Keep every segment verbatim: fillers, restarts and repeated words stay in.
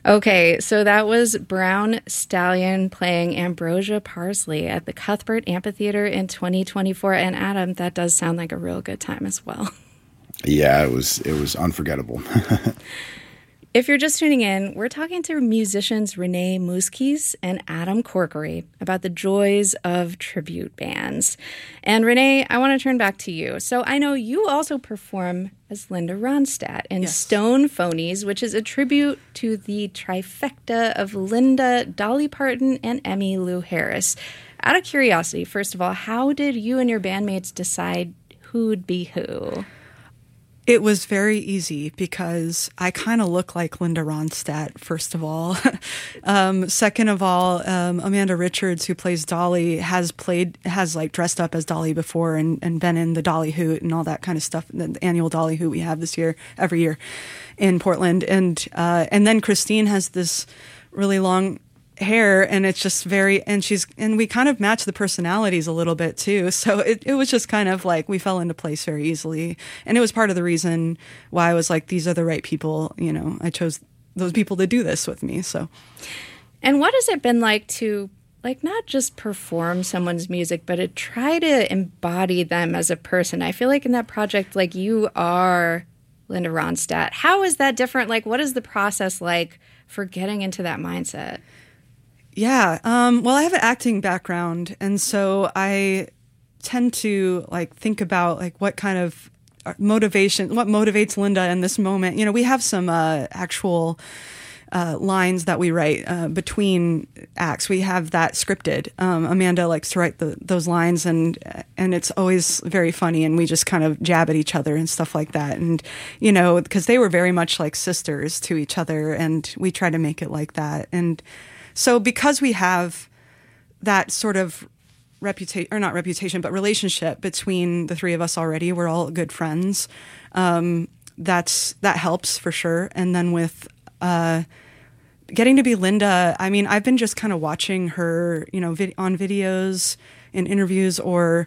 Okay, so that was Brown Stallion playing Ambrosia Parsley at the Cuthbert Amphitheater in twenty twenty-four. And Adam, that does sound like a real good time as well. Yeah, it was it was unforgettable. If you're just tuning in, we're talking to musicians Renee Muskies and Adam Corkery about the joys of tribute bands. And Renee, I want to turn back to you. So I know you also perform as Linda Ronstadt in yes. Stone Phonies, which is a tribute to the trifecta of Linda, Dolly Parton, and Emmylou Harris. Out of curiosity, first of all, how did you and your bandmates decide who'd be who? It was very easy because I kind of look like Linda Ronstadt, first of all. um, second of all, um, Amanda Richards, who plays Dolly, has played, has like dressed up as Dolly before and, and been in the Dolly Hoot and all that kind of stuff, the annual Dolly Hoot we have this year, every year in Portland. And, uh, and then Christine has this really long hair, and it's just very, and she's, and we kind of match the personalities a little bit too. So it, it was just kind of like we fell into place very easily. And it was part of the reason why I was like, these are the right people. You know, I chose those people to do this with me. So. And what has it been like to like not just perform someone's music, but to try to embody them as a person? I feel like in that project, like you are Linda Ronstadt. How is that different? Like, what is the process like for getting into that mindset? Yeah. Um, well, I have an acting background, and so I tend to like think about like what kind of motivation, what motivates Linda in this moment. You know, we have some uh, actual uh, lines that we write uh, between acts. We have that scripted. Um, Amanda likes to write the, those lines, and and it's always very funny, and we just kind of jab at each other and stuff like that. And, you know, because they were very much like sisters to each other, and we try to make it like that. And so because we have that sort of reputation, or not reputation, but relationship between the three of us already, we're all good friends. Um, that's, that helps for sure. And then with uh, getting to be Linda, I mean, I've been just kind of watching her, you know, vid- on videos in interviews, or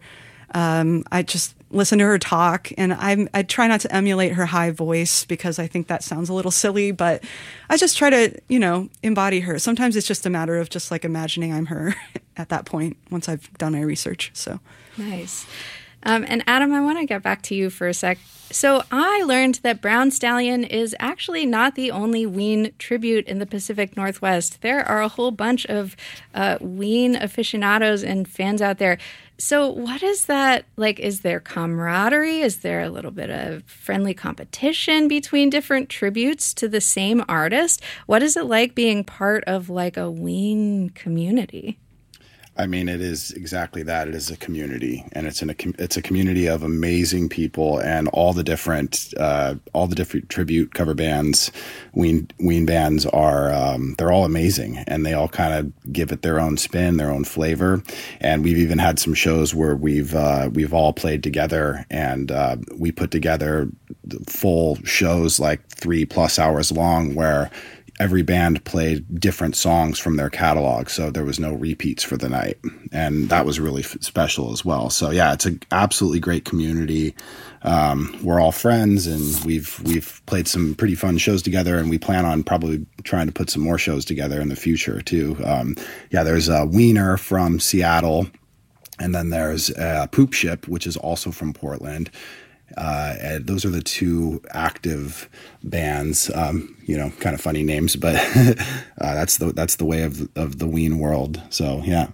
um, I just listen to her talk, and I'm, I try not to emulate her high voice because I think that sounds a little silly, but I just try to, you know, embody her. Sometimes it's just a matter of just like imagining I'm her at that point once I've done my research. So nice. Um, and Adam, I want to get back to you for a sec. So I learned that Brown Stallion is actually not the only Ween tribute in the Pacific Northwest. There are a whole bunch of uh, Ween aficionados and fans out there. So what is that like? Is there camaraderie? Is there a little bit of friendly competition between different tributes to the same artist? What is it like being part of like a Ween community? I mean, it is exactly that. It is a community, and it's in a it's a community of amazing people, and all the different uh, all the different tribute cover bands, Ween Ween bands are um, they're all amazing, and they all kind of give it their own spin, their own flavor. And we've even had some shows where we've uh, we've all played together, and uh, we put together full shows like three plus hours long, where every band played different songs from their catalog, so there was no repeats for the night, and that was really f- special as well. So yeah, it's an absolutely great community. Um, we're all friends, and we've we've played some pretty fun shows together, and we plan on probably trying to put some more shows together in the future too. Um, yeah, there's a Wiener from Seattle, and then there's uh, Poop Ship, which is also from Portland. Uh, and those are the two active bands, um, you know, kind of funny names, but uh, that's the that's the way of of the Ween world. So, yeah.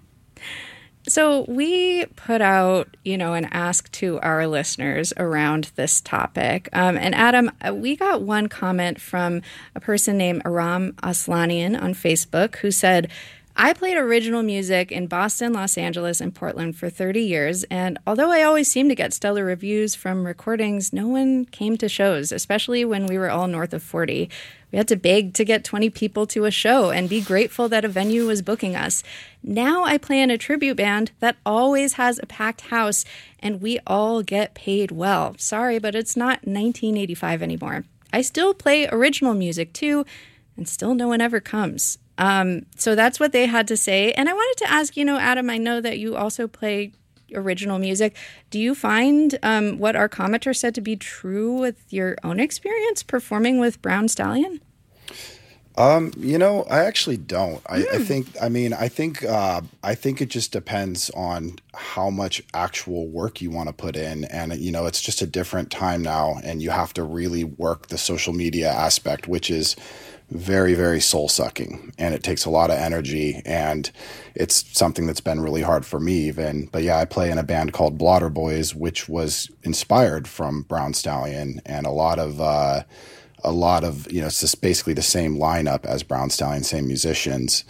So we put out, you know, an ask to our listeners around this topic. Um, and Adam, we got one comment from a person named Aram Aslanian on Facebook who said, I played original music in Boston, Los Angeles, and Portland for thirty years, and although I always seemed to get stellar reviews from recordings, no one came to shows, especially when we were all north of forty. We had to beg to get twenty people to a show and be grateful that a venue was booking us. Now I play in a tribute band that always has a packed house, and we all get paid well. Sorry, but it's not nineteen eighty-five anymore. I still play original music, too, and still no one ever comes. Um, so that's what they had to say. And I wanted to ask, you know, Adam, I know that you also play original music. Do you find um, what our commenter said to be true with your own experience performing with Brown Stallion? Um, you know, I actually don't. I, mm. I think, I mean, I think, uh, I think it just depends on how much actual work you want to put in. And, you know, it's just a different time now, and you have to really work the social media aspect, which is very, very soul sucking, and it takes a lot of energy, and it's something that's been really hard for me even. But yeah, I play in a band called Blotter Boys, which was inspired from Brown Stallion, and a lot of, uh, a lot of, you know, it's just basically the same lineup as Brown Stallion, same musicians.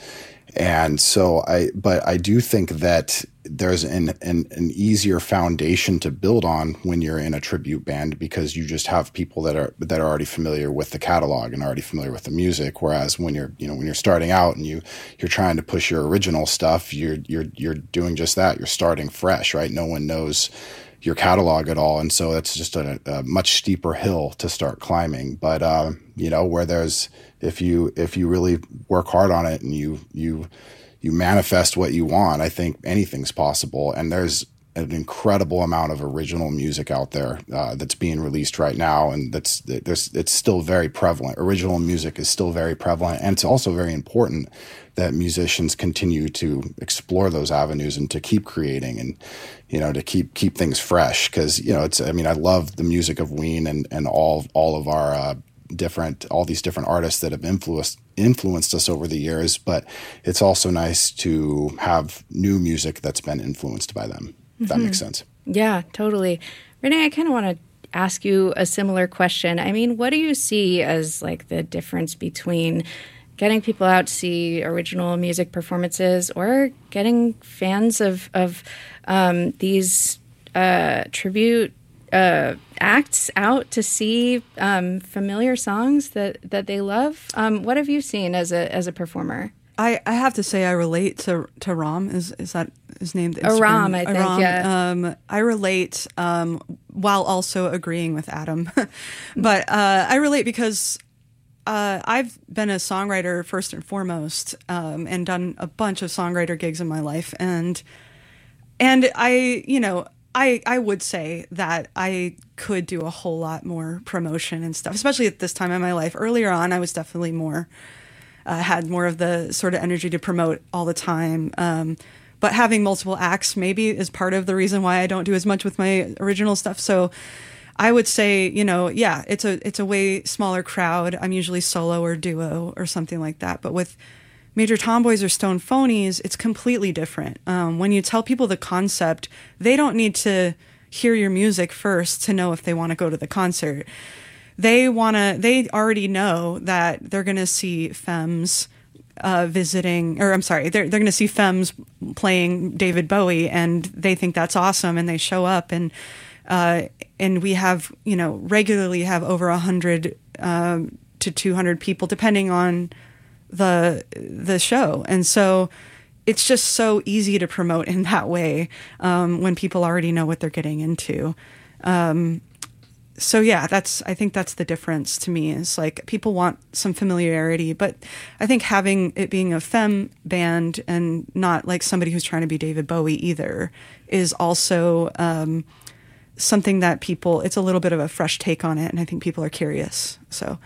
And so I, but I do think that there's an, an, an easier foundation to build on when you're in a tribute band, because you just have people that are, that are already familiar with the catalog and already familiar with the music. Whereas when you're, you know, when you're starting out and you, you're trying to push your original stuff, you're, you're, you're doing just that. You're starting fresh, right? No one knows your catalog at all. And so it's just a, a much steeper hill to start climbing. But, uh, you know, where there's, if you, if you really work hard on it and you, you, you manifest what you want, I think anything's possible. And there's an incredible amount of original music out there uh, that's being released right now. And that's, there's, it's still very prevalent. Original music is still very prevalent. And it's also very important that musicians continue to explore those avenues and to keep creating and, you know, to keep, keep things fresh. Cause, you know, it's, I mean, I love the music of Ween and, and all, all of our, uh, different, all these different artists that have influenced, influenced us over the years, but it's also nice to have new music that's been influenced by them. If mm-hmm. that makes sense. Yeah, totally. Renee, I kind of want to ask you a similar question. I mean, what do you see as like the difference between getting people out to see original music performances or getting fans of, of um, these uh, tribute uh, acts out to see um, familiar songs that, that they love? Um, what have you seen as a as a performer? I, I have to say I relate to to Ram. Is is that his name? Aram, I think. Aram. Yeah. Um, I relate um, while also agreeing with Adam, but uh, I relate because uh, I've been a songwriter first and foremost, um, and done a bunch of songwriter gigs in my life, and and I you know. I, I would say that I could do a whole lot more promotion and stuff, especially at this time in my life. Earlier on, I was definitely more, uh, had more of the sort of energy to promote all the time. Um, but having multiple acts maybe is part of the reason why I don't do as much with my original stuff. So I would say, you know, yeah, it's a it's a way smaller crowd. I'm usually solo or duo or something like that. But with Major Tomboys or Stone Phonies, it's completely different. Um, when you tell people the concept, they don't need to hear your music first to know if they want to go to the concert. They want to, they already know that they're going to see Femmes uh, visiting, or I'm sorry, they're, they're going to see Femmes playing David Bowie, and they think that's awesome, and they show up, and uh, and we have, you know, regularly have over one hundred um, to two hundred people, depending on the the show. And so it's just so easy to promote in that way um, when people already know what they're getting into. Um, so yeah, that's I think that's the difference to me, is like people want some familiarity, but I think having it being a femme band and not like somebody who's trying to be David Bowie either is also um, something that people, it's a little bit of a fresh take on it, and I think people are curious. So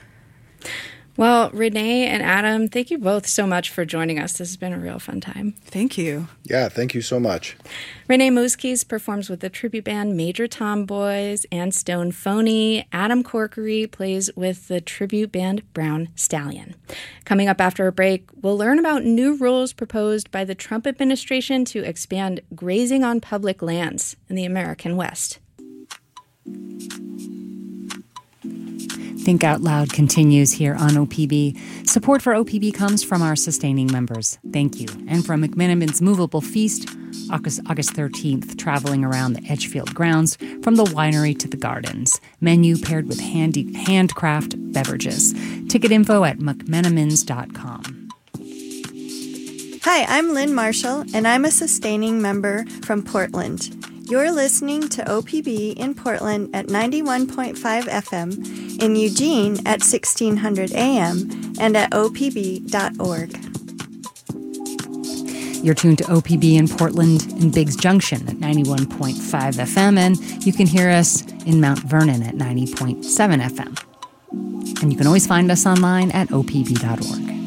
well, Renee and Adam, thank you both so much for joining us. This has been a real fun time. Thank you. Yeah, thank you so much. Renee Muskies performs with the tribute band Major Tomboys and Stone Phony. Adam Corkery plays with the tribute band Brown Stallion. Coming up after a break, we'll learn about new rules proposed by the Trump administration to expand grazing on public lands in the American West. Think Out Loud continues here on O P B. Support for O P B comes from our sustaining members. Thank you. And from McMenamin's Movable Feast, August, August thirteenth, traveling around the Edgefield grounds, from the winery to the gardens. Menu paired with handy, handcraft beverages. Ticket info at mcmenamins dot com. Hi, I'm Lynn Marshall, and I'm a sustaining member from Portland. You're listening to O P B in Portland at ninety-one point five F M, in Eugene at sixteen hundred A M, and at O P B dot org. You're tuned to O P B in Portland and Biggs Junction at ninety-one point five F M, and you can hear us in Mount Vernon at ninety point seven F M. And you can always find us online at O P B dot org.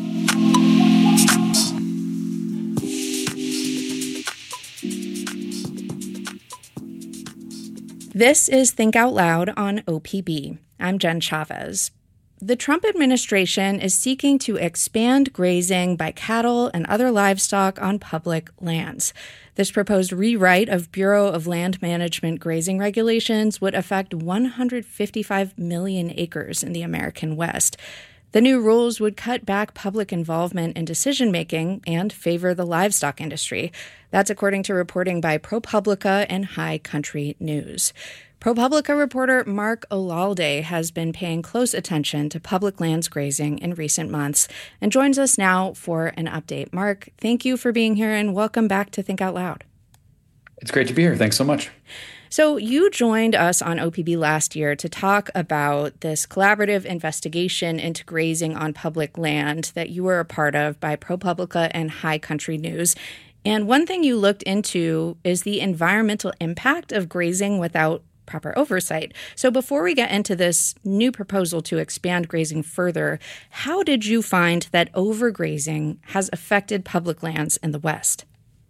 This is Think Out Loud on O P B. I'm Jen Chavez. The Trump administration is seeking to expand grazing by cattle and other livestock on public lands. This proposed rewrite of Bureau of Land Management grazing regulations would affect one hundred fifty-five million acres in the American West. The new rules would cut back public involvement in decision-making and favor the livestock industry. That's according to reporting by ProPublica and High Country News. ProPublica reporter Mark Olalde has been paying close attention to public lands grazing in recent months and joins us now for an update. Mark, thank you for being here and welcome back to Think Out Loud. It's great to be here. Thanks so much. So you joined us on O P B last year to talk about this collaborative investigation into grazing on public land that you were a part of by ProPublica and High Country News. And one thing you looked into is the environmental impact of grazing without proper oversight. So before we get into this new proposal to expand grazing further, how did you find that overgrazing has affected public lands in the West?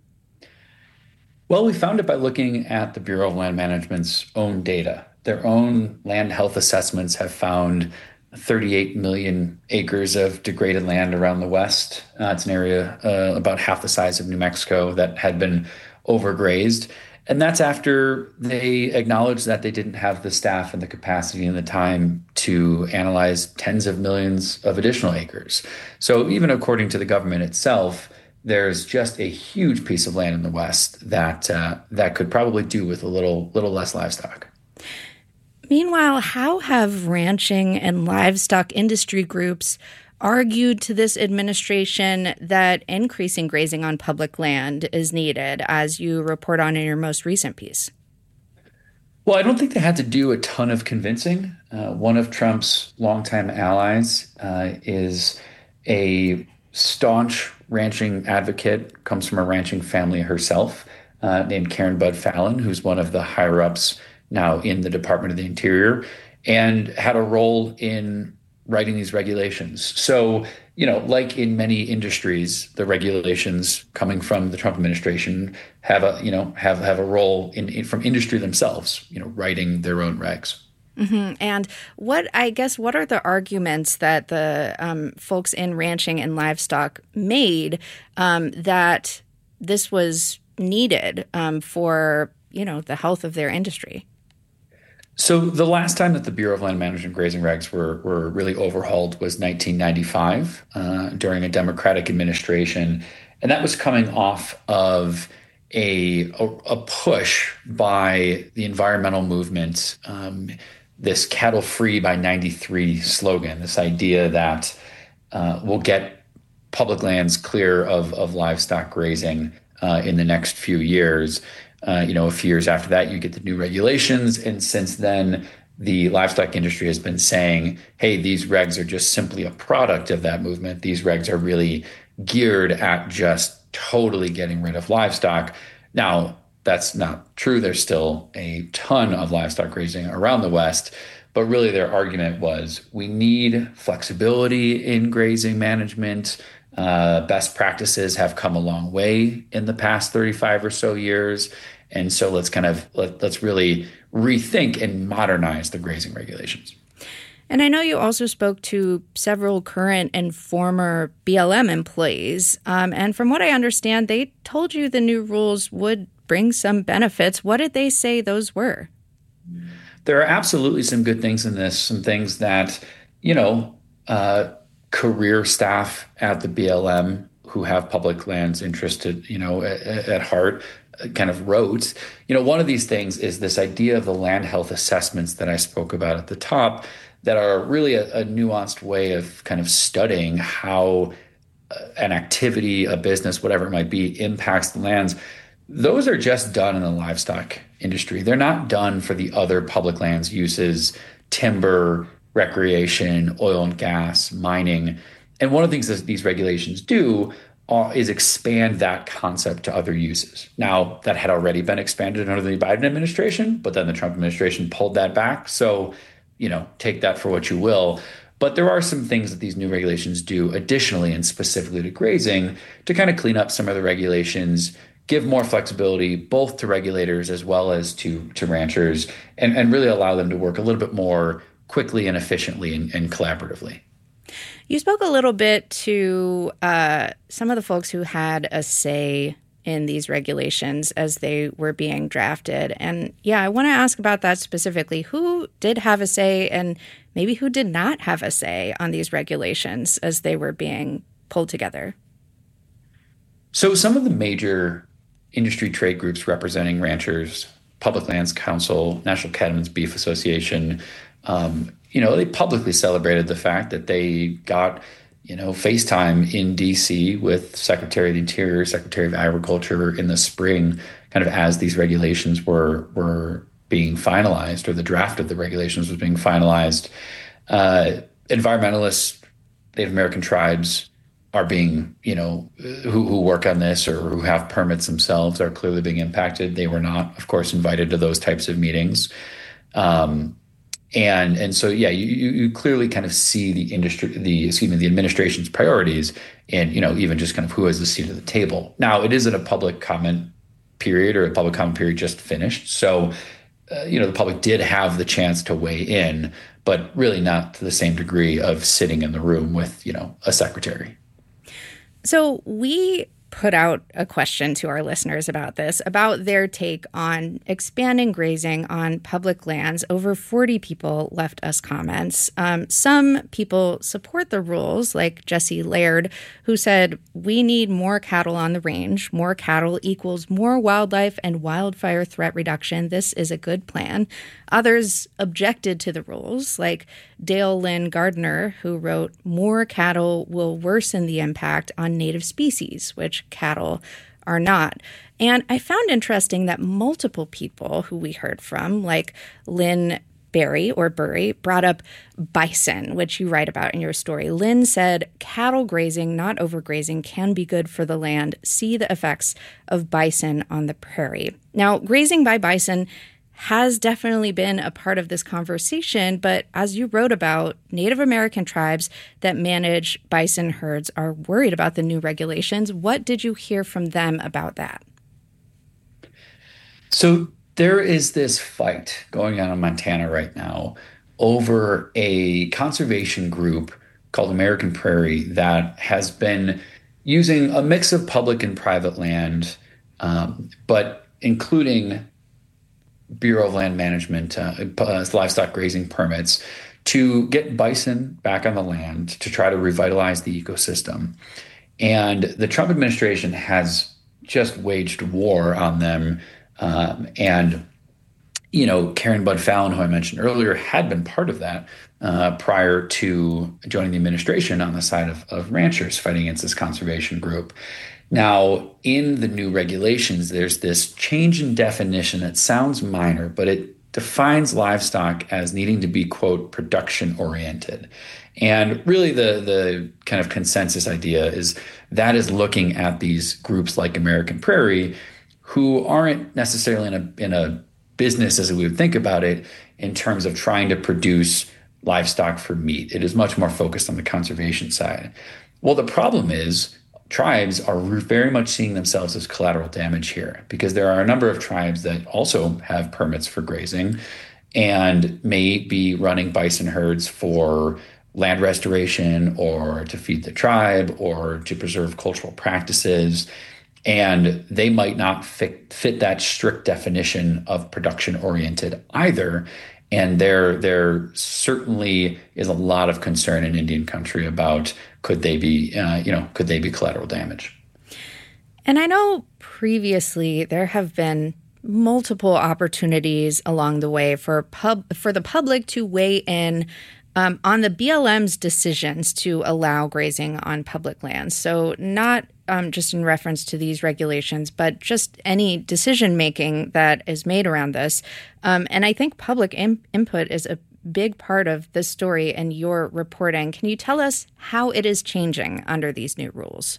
Well, we found it by looking at the Bureau of Land Management's own data. Their own land health assessments have found thirty-eight million acres of degraded land around the West. Uh, it's an area uh, about half the size of New Mexico that had been overgrazed. And that's after they acknowledged that they didn't have the staff and the capacity and the time to analyze tens of millions of additional acres. So even according to the government itself, there's just a huge piece of land in the West that uh, that could probably do with a little little less livestock. Meanwhile, how have ranching and livestock industry groups argued to this administration that increasing grazing on public land is needed, as you report on in your most recent piece? Well, I don't think they had to do a ton of convincing. Uh, one of Trump's longtime allies uh, is a staunch ranching advocate, comes from a ranching family herself, uh, named Karen Budd Fallon, who's one of the higher-ups now in the Department of the Interior, and had a role in writing these regulations. So, you know, like in many industries, the regulations coming from the Trump administration have a, you know, have, have a role in, in from industry themselves, you know, writing their own regs. Mm-hmm. And what, I guess, what are the arguments that the um, folks in ranching and livestock made um, that this was needed um, for, you know, the health of their industry? So the last time that the Bureau of Land Management grazing regs were were really overhauled was nineteen ninety-five uh, during a Democratic administration. And that was coming off of a, a, a push by the environmental movement, um, this cattle free by ninety-three slogan, this idea that uh, we'll get public lands clear of, of livestock grazing uh, in the next few years. Uh, you know, a few years after that, you get the new regulations. And since then, the livestock industry has been saying, hey, these regs are just simply a product of that movement. These regs are really geared at just totally getting rid of livestock. Now, that's not true. There's still a ton of livestock grazing around the West. But really, their argument was we need flexibility in grazing management. Uh, best practices have come a long way in the past thirty-five or so years. And so let's kind of let, let's really rethink and modernize the grazing regulations. And I know you also spoke to several current and former B L M employees. Um, and from what I understand, they told you the new rules would bring some benefits. What did they say those were? There are absolutely some good things in this, some things that, you know, uh, career staff at the B L M who have public lands interested, you know, at, at heart, kind of wrote. You know, one of these things is this idea of the land health assessments that I spoke about at the top that are really a, a nuanced way of kind of studying how uh, an activity, a business, whatever it might be, impacts the lands. Those are just done in the livestock industry. They're not done for the other public lands uses, timber, recreation, oil and gas, mining. And one of the things that these regulations do uh, is expand that concept to other uses. Now, that had already been expanded under the Biden administration, but then the Trump administration pulled that back. So, you know, take that for what you will. But there are some things that these new regulations do additionally and specifically to grazing to kind of clean up some of the regulations, give more flexibility both to regulators as well as to to ranchers, and, and really allow them to work a little bit more quickly and efficiently and, and collaboratively. You spoke a little bit to uh, some of the folks who had a say in these regulations as they were being drafted. And yeah, I want to ask about that specifically. Who did have a say and maybe who did not have a say on these regulations as they were being pulled together? So some of the major industry trade groups representing ranchers, Public Lands Council, National Cattlemen's Beef Association, um, you know, they publicly celebrated the fact that they got, you know, FaceTime in D C with Secretary of the Interior, Secretary of Agriculture in the spring, kind of as these regulations were were being finalized, or the draft of the regulations was being finalized. Uh, environmentalists, Native American tribes are being, you know, who, who work on this or who have permits themselves are clearly being impacted. They were not, of course, invited to those types of meetings. Um, And and so, yeah, you, you clearly kind of see the industry, the excuse me, the administration's priorities, and, you know, even just kind of who has the seat at the table. Now, it isn't a public comment period, or a public comment period just finished. So, uh, you know, the public did have the chance to weigh in, but really not to the same degree of sitting in the room with, you know, a secretary. So we put out a question to our listeners about this, about their take on expanding grazing on public lands. Over forty people left us comments. Um, some people support the rules, like Jesse Laird, who said, we need more cattle on the range. More cattle equals more wildlife and wildfire threat reduction. This is a good plan. Others objected to the rules, like Dale Lynn Gardner, who wrote, more cattle will worsen the impact on native species, which cattle are not. And I found interesting that multiple people who we heard from, like Lynn Berry or Burry, brought up bison, which you write about in your story. Lynn said, cattle grazing, not overgrazing, can be good for the land. See the effects of bison on the prairie. Now, grazing by bison has definitely been a part of this conversation, but as you wrote about, Native American tribes that manage bison herds are worried about the new regulations. What did you hear from them about that? So there is this fight going on in Montana right now over a conservation group called American Prairie that has been using a mix of public and private land, um, but including Bureau of Land Management, uh, uh, livestock grazing permits to get bison back on the land to try to revitalize the ecosystem. And the Trump administration has just waged war on them. Um, and, you know, Karen Budd Fallon, who I mentioned earlier, had been part of that uh, prior to joining the administration on the side of, of ranchers fighting against this conservation group. Now, in the new regulations, there's this change in definition that sounds minor, but it defines livestock as needing to be, quote, production oriented. And really the, the kind of consensus idea is that is looking at these groups like American Prairie, who aren't necessarily in a, in a business as we would think about it in terms of trying to produce livestock for meat. It is much more focused on the conservation side. Well, the problem is, tribes are very much seeing themselves as collateral damage here, because there are a number of tribes that also have permits for grazing and may be running bison herds for land restoration or to feed the tribe or to preserve cultural practices. And they might not fit, fit that strict definition of production oriented either. And there, there certainly is a lot of concern in Indian country about could they be, uh, you know, could they be collateral damage? And I know previously there have been multiple opportunities along the way for pub for the public to weigh in um, on the B L M's decisions to allow grazing on public lands. So not um, just in reference to these regulations, but just any decision making that is made around this. Um, and I think public in- input is a big part of this story and your reporting. Can you tell us how it is changing under these new rules?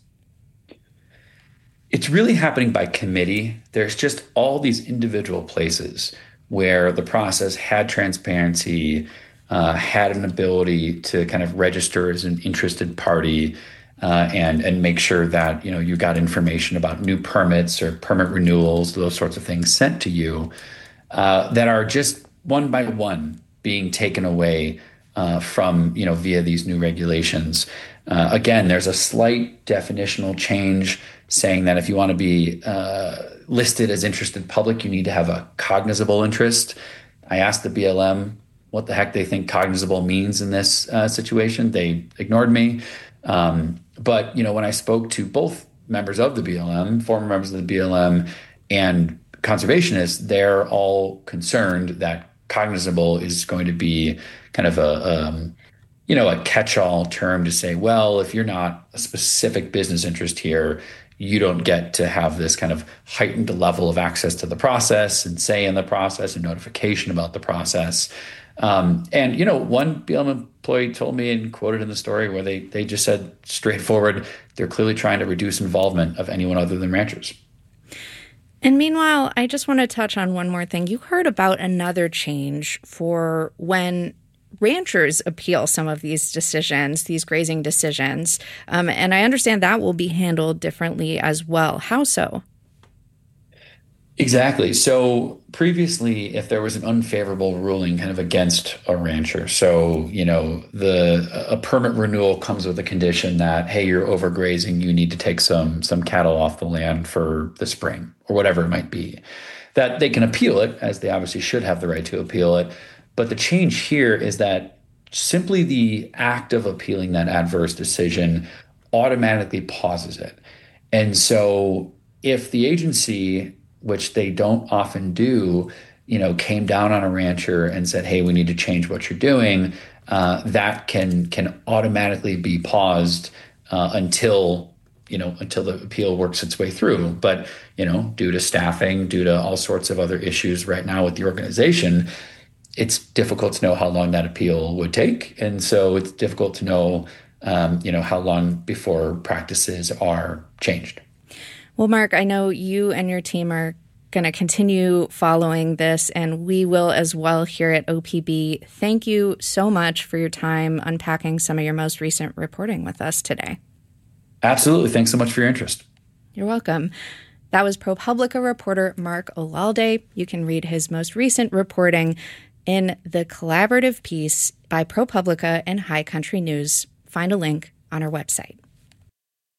It's really happening by committee. There's just all these individual places where the process had transparency, uh, had an ability to kind of register as an interested party, uh, and and make sure that you know you got information about new permits or permit renewals, those sorts of things sent to you uh, that are just one by one being taken away uh, from you know via these new regulations. Uh, again, there's a slight definitional change saying that if you want to be uh, listed as interested public, you need to have a cognizable interest. I asked the B L M what the heck they think cognizable means in this uh, situation. They ignored me. Um, but, you know, when I spoke to both members of the B L M, former members of the B L M, and conservationists, they're all concerned that cognizable is going to be kind of a, um, you know, a catch-all term to say, well, if you're not a specific business interest here, you don't get to have this kind of heightened level of access to the process and say in the process and notification about the process. Um, and, you know, one B L M employee told me and quoted in the story where they they just said straightforward, they're clearly trying to reduce involvement of anyone other than ranchers. And meanwhile, I just want to touch on one more thing. You heard about another change for when ranchers appeal some of these decisions, these grazing decisions. Um, and I understand that will be handled differently as well. How so? Exactly. So previously, if there was an unfavorable ruling kind of against a rancher, so, you know, the a permit renewal comes with a condition that, hey, you're overgrazing, you need to take some some cattle off the land for the spring or whatever it might be, that they can appeal it, as they obviously should have the right to appeal it. But the change here is that simply the act of appealing that adverse decision automatically pauses it. And so if the agency, which they don't often do, you know, came down on a rancher and said, hey, we need to change what you're doing, uh, that can can automatically be paused uh, until, you know, until the appeal works its way through. But, you know, due to staffing, due to all sorts of other issues right now with the organization, it's difficult to know how long that appeal would take. And so it's difficult to know, um, you know, how long before practices are changed. Well, Mark, I know you and your team are going to continue following this, and we will as well here at O P B. Thank you so much for your time unpacking some of your most recent reporting with us today. Absolutely. Thanks so much for your interest. You're welcome. That was ProPublica reporter Mark Olalde. You can read his most recent reporting in the collaborative piece by ProPublica and High Country News. Find a link on our website.